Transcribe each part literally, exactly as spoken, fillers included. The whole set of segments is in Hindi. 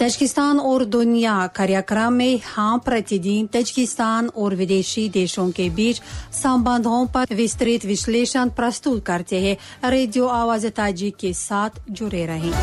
तजिकिस्तान और दुनिया कार्यक्रम में हम प्रतिदिन तजिकिस्तान और विदेशी देशों के बीच संबंधों पर विस्तृत विश्लेषण प्रस्तुत करते हैं। रेडियो आवाज़ ताजिक के साथ जुड़े रहें।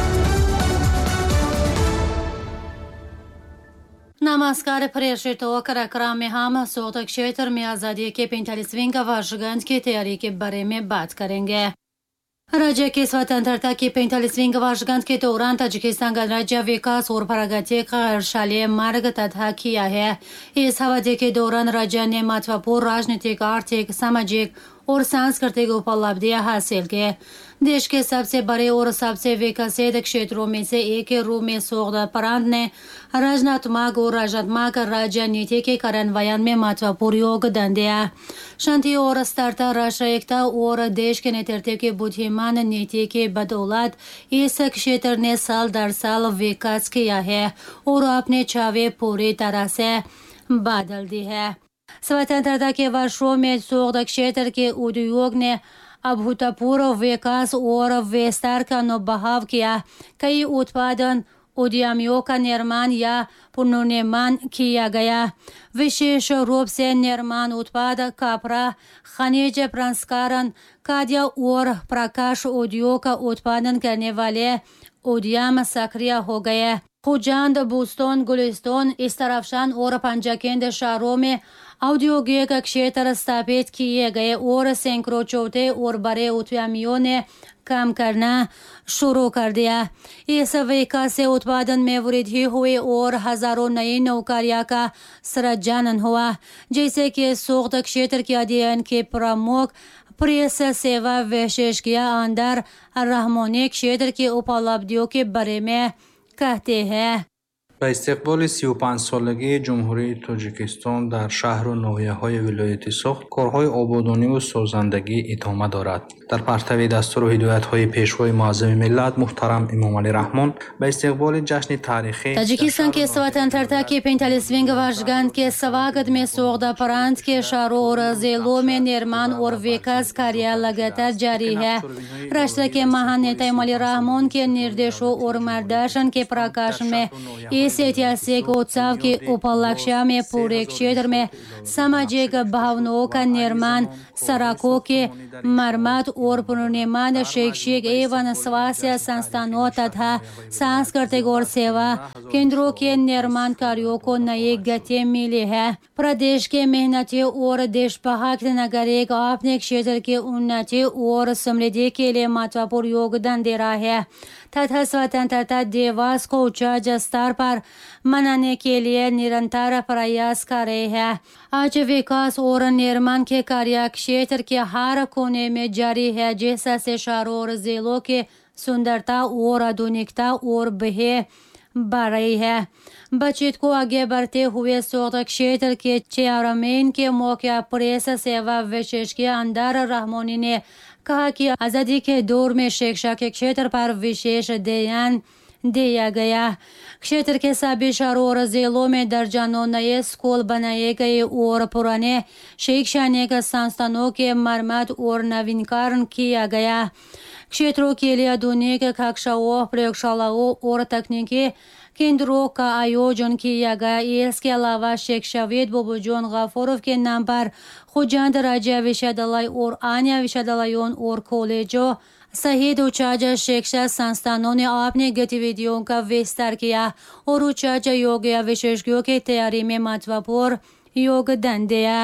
नमस्कार प्रेक्षितों, कार्यक्रम में हम स्वतंत्र क्षेत्र में आज़ादी के पैंतालीसवीं वर्षगांठ की तैयारी के बारे में बात करेंगे। राज्य की स्वतंत्रता की पैंतालीसवीं वर्षगांठ के दौरान तजिकिस्तान गणराज्य विकास और प्रगति का गैरशालीय मार्ग तथा किया है। इस अवधि के दौरान राज्य ने महत्वपूर्ण राजनीतिक, आर्थिक, सामाजिक और सांस्कृतिक उपलब्धियां हासिल की। देश के सबसे बड़े और सबसे विकसित क्षेत्रों में से एक के रूप में सोगदा प्रांत ने रचनात्मक और राजनात्मक राज्य नीति के कार्यान्वयन में महत्वपूर्ण योगदान दिया। शांति और स्थिरता, राष्ट्र एकता और देश के नेतृत्व की बुद्धिमान नीति के बदौलत इस क्षेत्र ने साल दर साल विकास किया है और अपने छावे पूरी तरह से बदल दी है। स्वतंत्रता के वर्षों में सोगदा क्षेत्र के उद्योग ने अभूतपूर्व विकास और विस्तार का अनुभव किया। कई उत्पादन उद्यमियों का निर्माण या पुनर्निर्माण किया गया, विशेष रूप से निर्माण उत्पाद, कपड़ा, खनिज प्रसंस्करण, खाद्य और प्रकाश उद्योग का उत्पादन करने वाले उद्यम सक्रिय हो गए। खुजांद, बूस्टन, गुलिस्तान, इस्तराफशान और पंजाकेंद शहरों में औद्योगिक क्षेत्र स्थापित किए गए और सैकड़ों छोटे और बड़े उद्यमियों ने काम करना शुरू कर दिया। इस विकास से उत्पादन में वृद्धि हुई और हजारों नई नौकरियों का सृजन हुआ, जैसे कि सोगदा क्षेत्र के अध्ययन के प्रमुख प्रेस सेवा विशेषज्ञ अंदर रहमानी क्षेत्र की उपलब्धियों के बारे में कहते हैं। به استقبال سی و پنج سالگی جمهوری تاجیکستان در شهر و ناحیه‌های ولایت سوخت کارهای آبادانی و سازندگی ادامه دارد. در پرتو دستور و هدایت‌های پیشوای معظم ملت محترم امام علی رحمان به استقبال جشن تاریخی तजिकिस्तान के स्वतंत्रता की पैंतालीसवीं वर्षगांठ के स्वागत में सोगदा प्रांत के शहरों और जिलों में निर्माण और विकास कार्य लगातार जारी है। राष्ट्र के महान नेता इमाम अली रहमान के निर्देशों और मार्गदर्शन के प्रकाश में इस ऐतिहासिक उत्सव के उपलक्ष्य में पूरे क्षेत्र में सामाजिक भवनों का निर्माण, सड़कों के मरम्मत और पुनर्निर्माण, शैक्षिक एवं स्वास्थ्य संस्थानों तथा सांस्कृतिक और सेवा केंद्रों के निर्माण कार्यों को नई गति मिली है। प्रदेश के मेहनती और देशभक्त नागरिक अपने क्षेत्र की उन्नति और समृद्धि के लिए महत्वपूर्ण योगदान दे रहा है तथा स्वतंत्रता दिवस को उच्च स्तर पर मनाने के लिए निरंतर प्रयास कर रहे हैं। आज विकास और निर्माण के कार्य क्षेत्र के हर कोने में जारी है, जैसे शहरों और जिलों की सुंदरता और आधुनिकता और बढ़ बढ़ रही है। बचत को आगे बढ़ते हुए सोगदा क्षेत्र के चेयरमैन के मौके प्रेस सेवा विशेषज्ञ अंदर रहमानी ने कहा कि आज़ादी के दौर में शिक्षा के क्षेत्र पर विशेष ध्यान दिया गया। क्षेत्र के सभी शहरों और जिलों में दर्जनों नए स्कूल बनाए गए और पुराने शैक्षणिक संस्थानों के मरम्मत और नवीनीकरण किया गया। क्षेत्रों के लिए आधुनिक कक्षाओं, प्रयोगशालाओं और तकनीकी केंद्रों का आयोजन किया गया। इसके अलावा शिक्षाविद बुबुजोन गफूरोव के नाम पर खुजांद राज्य विश्वविद्यालय और अन्य विश्वविद्यालयों और कॉलेजों सहित उच्च शिक्षा संस्थानों ने अपनी गतिविधियों का विस्तार किया और उच्च योग्य विशेषज्ञों की तैयारी में महत्वपूर्ण योगदान दिया।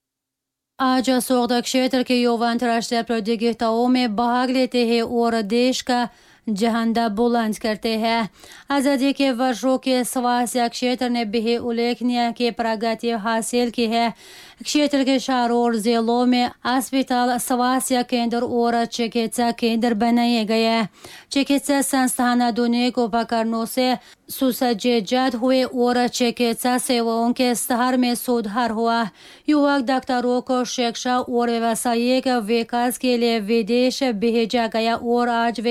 आज सोगदा क्षेत्र के युवा अंतर्राष्ट्रीय प्रतियोगिताओं में भाग लेते हैं और देश का झंडा बुलंद करते हैं। आज़ादी के वर्षों के स्वास्थ्य क्षेत्र ने भी उल्लेखनीय की प्रगति हासिल की है। क्षेत्र के शहरों और जिलों में अस्पताल, स्वास्थ्य केंद्र और चिकित्सा केंद्र बनाए गए। चिकित्सा संस्थान आधुनिक उपकरणों से सुसज्जित हुए और चिकित्सा सेवाओं के स्तर में सुधार हुआ। युवक डॉक्टरों को शिक्षा और व्यावसायिक विकास के लिए विदेश भेजा गया और आज वे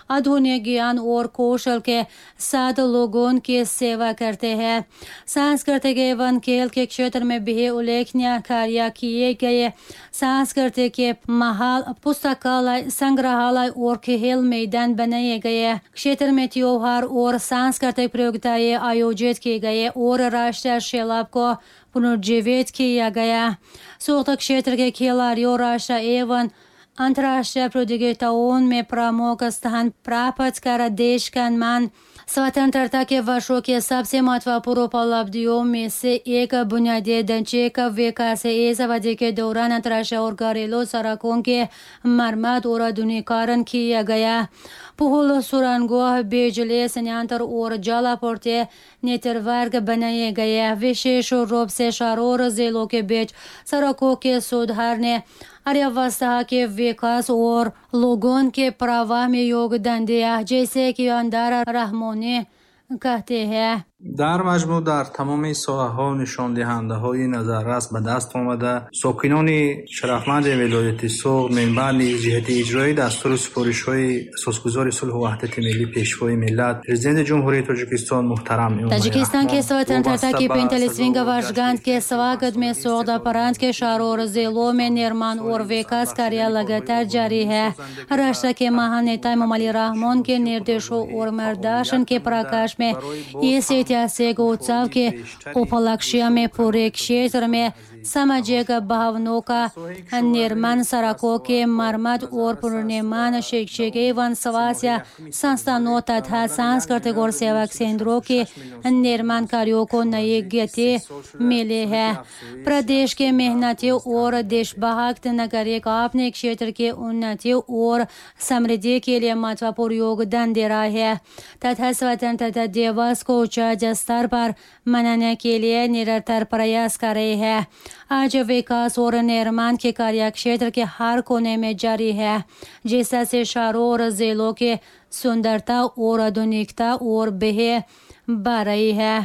आधुनिक ज्ञान और कौशल के साथ लोगों की सेवा करते हैं। सांस्कृतिक एवं खेल के क्षेत्र में भी उल्लेखनीय कार्य किए गए। सांस्कृतिक के महल, पुस्तकालय, संग्रहालय और खेल मैदान बनाए गए। क्षेत्र में त्योहार और सांस्कृतिक प्रतियोगिताएं आयोजित की गए और राष्ट्रीय शैलाब को पुनर्जीवित किया गया। सोख्त क्षेत्र के खिलाड़ियों राष्ट्रीय एवं अंतर्राष्ट्रीय प्रतियोगिताओं में प्रमुख स्थान प्राप्त कर देश का मान। स्वतंत्रता के वर्षों के सबसे महत्वपूर्ण उपलब्धियों में से एक बुनियादी ढांचे का विकास है। इस अवधि के दौरान अंतर्राष्ट्रीय और घरेलू सड़कों के मरम्मत और आधुनिकीकरण किया गया। पुल, सुरंगों, बिजली संयंत्र और जलापूर्ति नेटवर्क बनाए गए। विशेष रूप से शहरों और जिलों के बीच सड़कों के सुधार ने अर्थव्यवस्था के विकास और लोगों के प्रवाह में योगदान दिया, जैसे कि अंदारा रहमानी कहते हैं। در مجموع در تمام ساحه‌ها نشان دهنده‌های نظررس به دست آمده. ساکنان شرفمند ولایت سوخت منبع نیز جهت اجرای دستور سپارش‌های اساسگذار صلح و وحدت ملی پیشوای ملت پرزیدنت جمهوری تاجیکستان محترم ताजिकिस्तान के स्वतंत्रता की पैंतालीसवीं वर्षगांठ के स्वागत में सोगदा प्रांत के शहरों और जिलों में निर्माण और विकास कार्य लगातार जारी है। राष्ट्र के महान नेता इमाम अली रहमान के निर्देशों और मार्गदर्शन के प्रकाश में इस ऐतिहासिक उत्सव के उपलक्ष्य में पूरे क्षेत्र में सामाजिक भवनों का निर्माण, सड़कों के मरम्मत और पुनर्निर्माण, शैक्षिक एवं स्वास्थ्य संस्थानों तथा सांस्कृतिक और सेवा केंद्रों के निर्माण कार्यों को नई गति मिली है। प्रदेश के मेहनती और देशभक्त नागरिक अपने क्षेत्र के उन्नति और समृद्धि के लिए महत्वपूर्ण योगदान दे रहा है तथा स्वतंत्रता दिवस को उच्च स्तर पर मनाने के लिए निरंतर प्रयास कर रहे हैं। आज विकास और निर्माण के कार्य क्षेत्र के हर कोने में जारी है, जिससे शहरों और जिलों की सुंदरता और आधुनिकता और बेहद बढ़ रही है।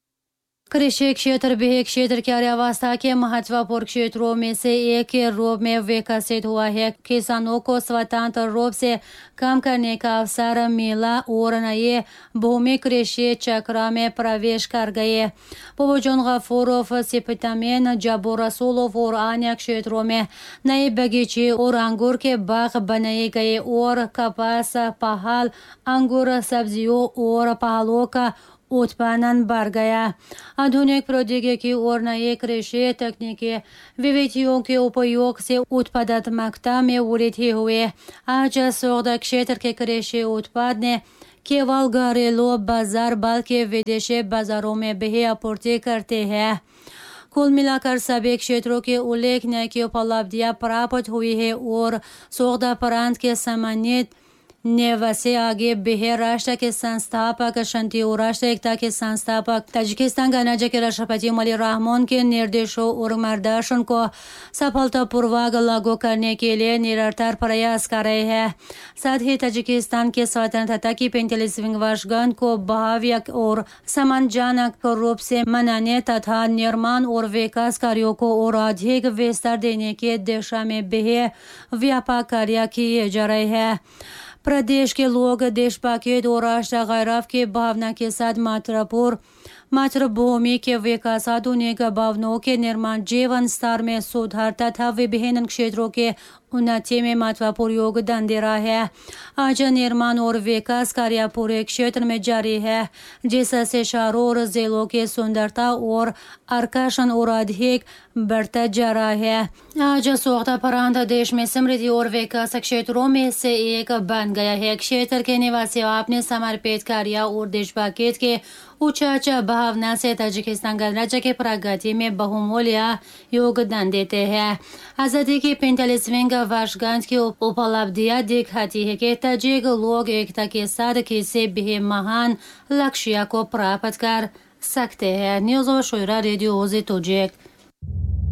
कृषि क्षेत्र भी क्षेत्र की अर्थव्यवस्था के महत्वपूर्ण क्षेत्रों में से एक के रूप में विकसित हुआ है। किसानों को स्वतंत्र रूप से काम करने का अवसर मिला और नए भूमि कृषि चक्र में प्रवेश कर गए। पोजन गफूरोफ, सिपतमेन, जबू रसूलोफ और अन्य क्षेत्रों में नए बगीचे और अंगूर के बाग बनाए गए और कपास, पहाड़, अंगूर, सब्जियों और फलों का उत्पादन बढ़ गया। आधुनिक प्रौद्योगिकी और नए कृषि तकनीकी विधियों के उपयोग से उत्पादकता में वृद्धि हुई। आज सोगदा क्षेत्र के कृषि उत्पाद ने केवल घरेलू बाजार बल्कि विदेशी बाजारों में भी आपूर्ति करते हैं। कुल मिलाकर सभी क्षेत्रों के उल्लेखनीय की उपलब्धियां प्राप्त हुई है और सोगदा प्रांत के सम्मानित निवासी आगे बढ़े। राष्ट्र के संस्थापक, शांति और राष्ट्र एकता के संस्थापक ताजिकिस्तान गणराज्य के राष्ट्रपति इमाम अली रहमान के निर्देशों और मार्गदर्शन को सफलतापूर्वक लागू करने के लिए निरंतर प्रयास कर रहे हैं। साथ ही ताजिकिस्तान के स्वतंत्रता की पैंतालीसवीं वर्षगांठ को भव्य और सम्मानजनक रूप से मनाने तथा निर्माण और विकास कार्यों को और अधिक विस्तार देने की दिशा में बेहद व्यापक कार्य किए जा रहे हैं। प्रदेश के लोग देशभक्ति और राष्ट्र गौरव की भावना के साथ महत्वपूर्ण मातृभूमि के विकास, आधुनिक भवनों के निर्माण, जीवन स्तर में सुधार तथा विभिन्न क्षेत्रों के उन्नति में महत्वपूर्ण योगदान दे रहा है। आज निर्माण और विकास कार्य पूरे क्षेत्र में जारी है, जिससे शहरों और जिलों की सुंदरता और आकर्षण और अधिक बढ़ता जा रहा है। आज सोगदा प्रांत देश में समृद्धि और विकास क्षेत्रों में से एक बन गया है। क्षेत्र के निवासी अपने समर्पित कार्य और देशभक्ति के उच्च भावना से ताजिकिस्तान गणराज्य के प्रगति में बहुमूल्य योगदान देते हैं। आज़ादी की पैंतालीसवीं वर्षगांठ की उपलब्धियां दिखाती है कि ताजिक लोग एकता के साथ किसी भी महान लक्ष्य को प्राप्त कर सकते हैं। न्यूज़ और शोरा रेडियो ओज़ी तोजिक।